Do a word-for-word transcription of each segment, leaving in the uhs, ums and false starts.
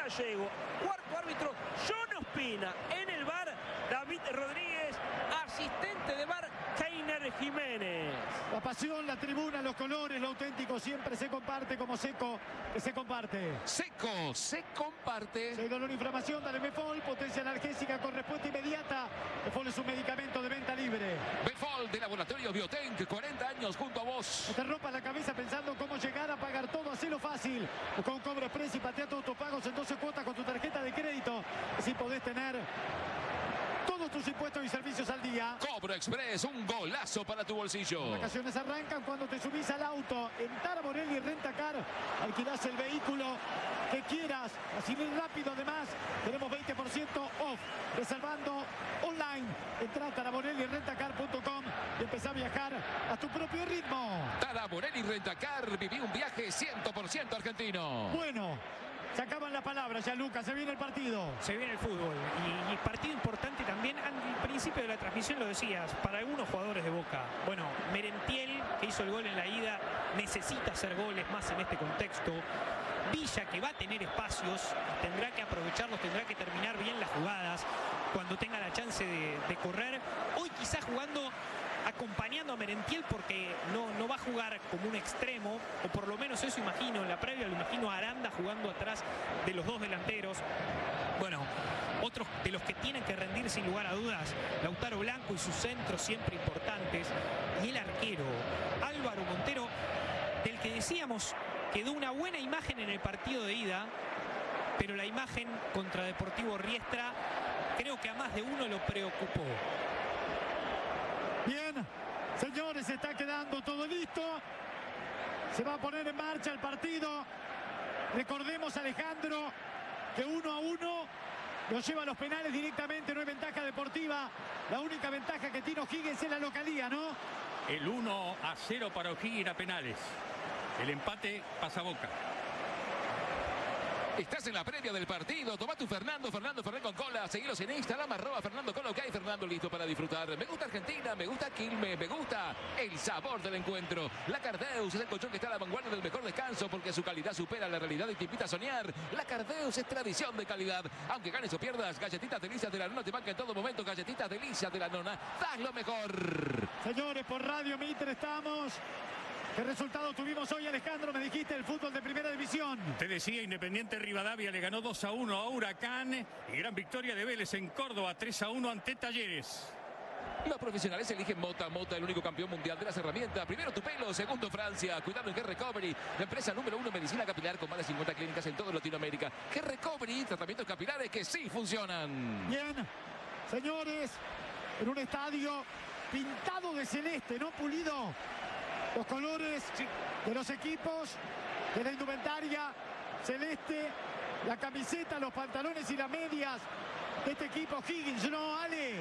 Gallego. Cuarto árbitro, John Ospina. En el V A R, David Rodríguez. Asistente de V A R, Keiner Jiménez. La pasión, la tribuna, los colores, lo auténtico siempre se comparte como Seco, que se comparte. Seco, se comparte. Si hay dolor, inflamación, dale Befol, potencia analgésica con respuesta inmediata. Befol es un medicamento de venta libre. Befol de Laboratorio Biotenc, cuarenta años junto a vos. No te rompas la cabeza pensando cómo llegar a pagar todo, hacelo fácil. Con Cobro Express y patea todos tus pagos en doce cuotas con tu tarjeta de crédito. Así podés tener todos tus impuestos y servicios al día. Cobro Express, un golazo para tu bolsillo. Las vacaciones arrancan cuando te subís al auto. En Tara Morelli Rentacar alquilás el vehículo que quieras. Así de rápido, además, tenemos veinte por ciento off. Reservando online. Entrá a tara morelli rentacar punto com y empezá a viajar a tu propio ritmo. Tara Morelli Rentacar, viví un viaje cien por ciento argentino. Bueno, se acaban las palabras ya, Lucas. Se viene el partido. Se viene el fútbol. Y, y partido importante también. Al principio de la transmisión lo decías, para algunos jugadores de Boca. Bueno, Merentiel, que hizo el gol en la ida, necesita hacer goles más en este contexto. Villa, que va a tener espacios, tendrá que aprovecharlos, tendrá que terminar bien las jugadas cuando tenga la chance de, de correr. Hoy quizás jugando, acompañando a Merentiel, porque no, no va a jugar como un extremo, o por lo menos eso imagino, en la previa lo imagino a Aranda jugando atrás de los dos delanteros. Bueno, otros de los que tienen que rendir sin lugar a dudas, Lautaro Blanco y sus centros siempre importantes, y el arquero Álvaro Montero, del que decíamos quedó una buena imagen en el partido de ida, pero la imagen contra Deportivo Riestra creo que a más de uno lo preocupó. Bien, señores, se está quedando todo listo. Se va a poner en marcha el partido. Recordemos, Alejandro, que uno a uno lo lleva a los penales directamente. No hay ventaja deportiva. La única ventaja que tiene O'Higgins es la localía, ¿no? El uno a cero para O'Higgins a penales. El empate pasa a Boca. Estás en la previa del partido. Tomá tu Fernando, Fernando Ferrer con cola. Seguilos en Instagram, arroba Fernando Cola. Ok, Fernando listo para disfrutar. Me gusta Argentina, me gusta Quilmes, me gusta el sabor del encuentro. La Cardeus es el colchón que está a la vanguardia del mejor descanso porque su calidad supera la realidad y te invita a soñar. La Cardeus es tradición de calidad. Aunque ganes o pierdas, galletitas delicias de la nona te banca en todo momento. Galletitas delicias de la nona. Das lo mejor. Señores, por Radio Mitre estamos. ¿Qué resultado tuvimos hoy, Alejandro? Me dijiste el fútbol de primera división. Te decía, Independiente Rivadavia le ganó dos a uno a Huracán. Y gran victoria de Vélez en Córdoba, tres a uno ante Talleres. Los profesionales eligen Mota. Mota, el único campeón mundial de las herramientas. Primero tu pelo, segundo Francia. Cuidado en G-Recovery, la empresa número uno en medicina capilar con más de cincuenta clínicas en toda Latinoamérica. G-Recovery, tratamientos capilares que sí funcionan. Bien, señores, en un estadio pintado de celeste, no pulido. Los colores de los equipos, de la indumentaria celeste, la camiseta, los pantalones y las medias de este equipo Higgins, ¿no, Ale?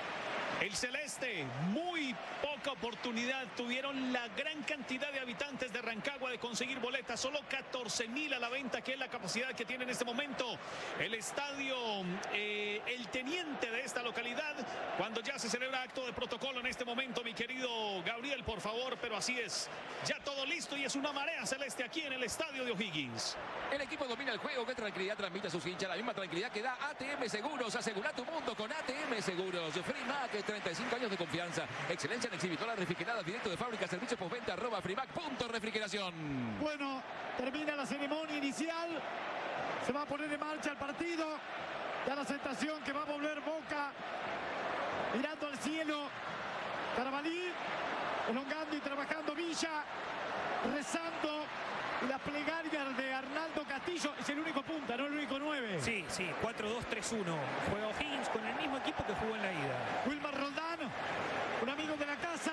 El celeste, muy poca oportunidad. Tuvieron la gran cantidad de habitantes de Rancagua de conseguir boletas. Solo catorce mil a la venta, que es la capacidad que tiene en este momento el estadio eh, El Teniente de esta localidad. Cuando ya se celebra acto de protocolo en este momento, mi querido Gabriel, por favor. Pero así es, ya todo listo y es una marea celeste aquí en el estadio de O'Higgins. El equipo domina el juego. ¿Qué tranquilidad transmite a sus hinchas? La misma tranquilidad que da A T M Seguros. Asegura tu mundo con A T M Seguros. Freemac, treinta y cinco años de confianza. Excelencia en exhibitoras refrigeradas directo de fábrica. Servicio postventa arroba freemac punto refrigeración. Bueno, termina la ceremonia inicial. Se va a poner en marcha el partido. Da la sensación que va a volver Boca mirando al cielo. Carabalí elongando y trabajando Villa, rezando. Y las plegarias de Arnaldo Castillo. Es el único punta, no el único nueve. Sí, sí, cuatro dos tres uno. Juega O'Higgins con el mismo equipo que jugó en la ida. Wilmar Roldán, un amigo de la casa.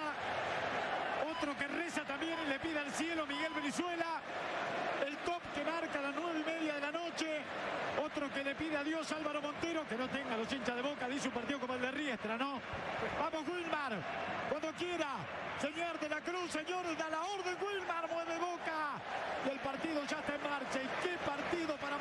Otro que reza también y le pide al cielo, Miguel Venezuela. El top que marca a las nueve y media de la noche. Otro que le pide a Dios, Álvaro Montero, que no tenga los hinchas de Boca. Dice un partido como el de Riestra, ¿no? Vamos, Wilmar, cuando quiera. Señor de la Cruz, señores, da la orden. Wilmar mueve Boca. Y el partido ya está en marcha. ¿Y qué partido para